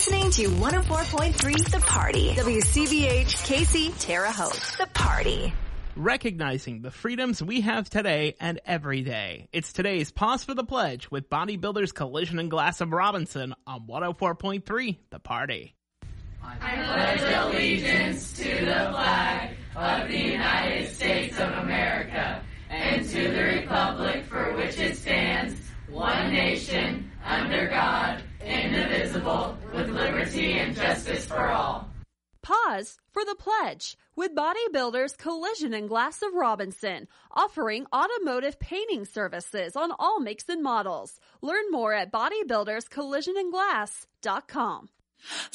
listening to 104.3 The Party. WCBH, Casey, Terre Haute. The Party. Recognizing the freedoms we have today and every day. It's today's Pause for the Pledge with Bodybuilders Collision and Glass of Robinson on 104.3 The Party. I pledge allegiance to the flag of the United States of America and to the republic for which it stands, one nation, under God, indivisible, with liberty and justice for all. Pause for the Pledge with Bodybuilders Collision and Glass of Robinson, offering automotive painting services on all makes and models. Learn more at bodybuilderscollisionandglass.com.